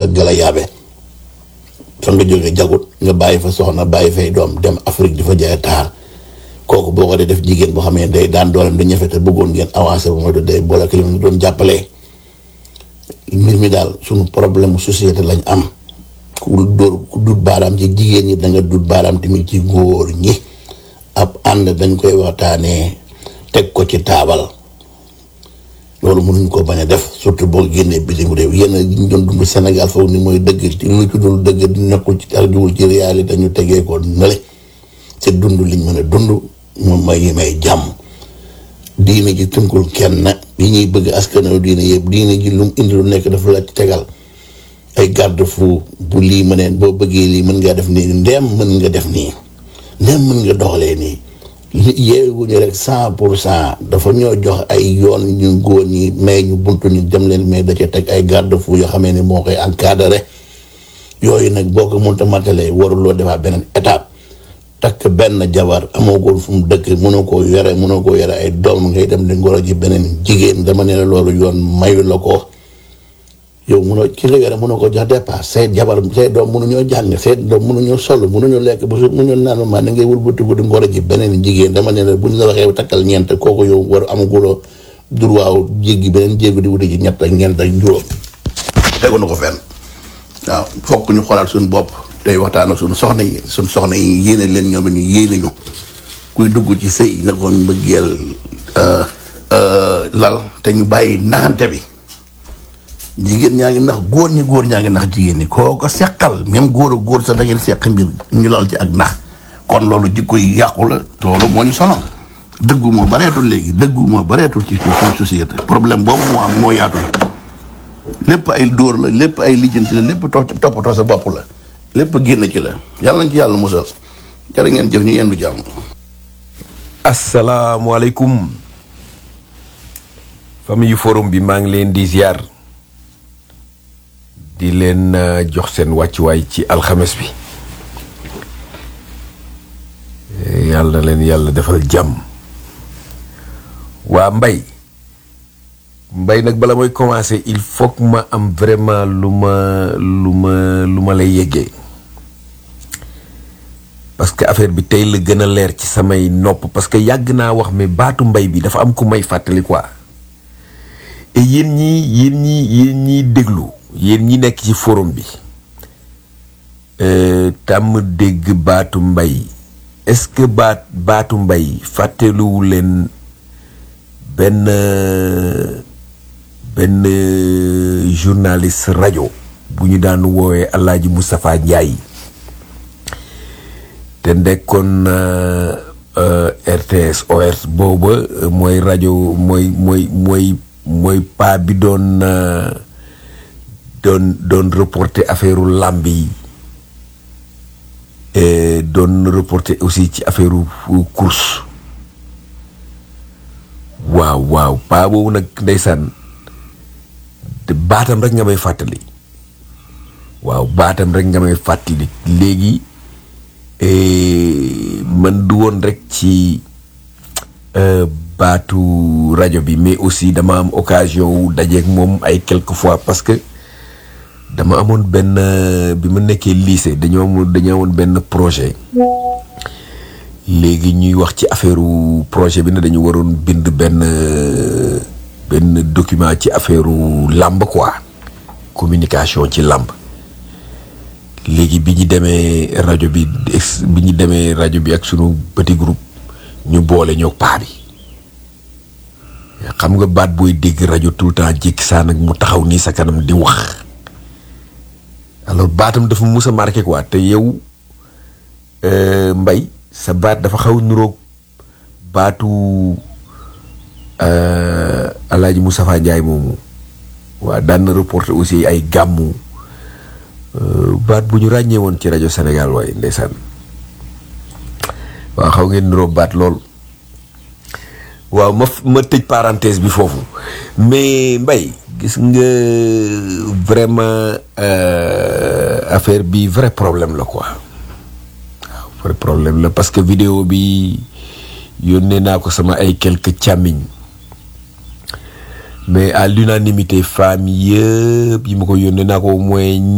gala yaabe fa nga jógee jagut nga bàyyi fa soxna bàyyi fay doom dem Afrique di fa jaay taar kooku boo ko dee def jigéen boo xam ne day daan dooleem da ñëfe te bëggoon ngeen avancé bu ma day boole ak li mu doon jàppalee mbir mi daal suñu problème société lañ am ku dut baaraam ci jigéen ñi da nga dut baaraam tamit ci góor ñi ab ànd dañ koy waxtaanee teg ko ci taabal loolu mënuñ ko bañ a def surtout boo génnee bitim réew yéen a ñu doon dund Sénégal foofu ni mooy dëgg ci lu ci dul dëgg di nekkul ci arjuwul ci réalité dañu tegee ko nale ci dund liñ mën a dund moom may jàmm diine ji tënkul kenn yi ñuy bëgg askanaw diine yëpp diine ji lu mu indi lu nekk dafa la tegal ay garde fou bu lii mëneen boo bëggee lii mën ngaa def nii ndeem mën nga def nii ndeem mën nga doxalee nii yeewuñu rek 100% dafa ñoo jox ay yoon ñu góor ñi may ñu buntu ñu dem leen mais da ca teg ay garde fou yoo xamee ne moo koy encadré yooyu nag boo ko mënta matalee waruloo defaat beneen étape takk benn jabar amagul fu mu dëkk mënoo koo yore ay doom ngay dem di ngoro ji beneen jigéen dama ne la loolu yoon mayu la ko yow ki nga yore mënoo ko jox dépasse say jabar say doom mënuñoo jàng say doom mënuñoo sol mënuñoo lekk ba su mënuñoo naan ma da ngay wëlbatiku di ngoro ji beneen jigéen dama ne la bu ñu la waxee takkal ñeent kooku yow war amaguloo droit jéggi beneen jéegu di wuti ji ñett ak ñeent ak juróom tegu na ko fenn waaw fokk ñu xoolaat suñu bopp tey waxtaan ak suñu soxna yi yéene leen ñoom ñu yéene ñu kuy dugg ci sëy na ko mbëggeel lal te ñu bàyyi naxante bi jigéen ñaa ngi nax góor ñaa ngi nax jigéen ñi koo ko seqal même góor ak góor sax da ngeen seq mbir ñu lal ci ak nax kon loolu jikko yi yàqu la loolu moo ñu sonal dëggu moo bareetul ci suñu société problème boobu moo am moo yaatu la lépp ay dóor la lépp ay lijjanti la lépp toppatoo sa bopp la lépp génn ci la yàlla nañ ci yàlla musal jërë ngeen jëf ñu yendu jàmm. asalaamaaleykum famille forum bi maa ngi leen di ziar di leen jox seen wàccuwaay ci alxames bi yàlla na leen yàlla defal jàmm. waa mbay nag bala mooy commencer il faut que ma am vraiment lu ma lay yeggee parce que affaire bi tey la gën a leer ci samay nopp parce que yàgg naa wax mais baatu mbay bi dafa am ku may fàttali quoi et yéen ñi déglu yéen ñi nekk ci forum bi tàmm dégg baatu mbay est-ce que baatu mbay fàttaliwu leen benn journaliste rajo bu ñu daan woowee Alaaji Moustapha Ndiaye te nekkoon RTS ORS booba mooy rajo mooy paa bi doon reporter affaire làmb yi doon reporter aussi ci affaire course waaw paa boobu nag ndeysaan baatam rek nga may fàttali léegi man du woon rek ci baatu rajo bi mais aussi dama am occasion wu dajeek moom ay quelques fois parce que dama amoon benn bi ma nekkee lycée dañoo amoon benn projet léegi ñuy wax ci affaire projet bi ne dañu waroon bind benn document ci affaire làmb quoi communication ci làmb léegi bi ñu demee rajo bi ak sunu petit groupe ñu boole ñoo paa bi xam nga baat booy dégg rajo tout le temps jékki saa nag mu taxaw nii sa kanam di wax alors baatam dafa mus a marqué quoi te yow mbay sa baat dafa xaw nuroog baatu Alaaji Moustapha Ndiaye moomu waaw daan na reporter aussi ay gàmmu baat bu ñu ràññee woon ci rajo Sénégal waaye ndeysaan waaw xaw ngeen nuroog baat lool waaw ma tëj parenthèse bi foofu mais mbay gis nga vraiment affaire bi vrai problème la quoi waaw vrai problème la parce que vidéo bi yónnee naa ko sama ay quelques càmmiñ mais à l'unanimité femmes yëpp yi ma ko yónnee naa ko au moins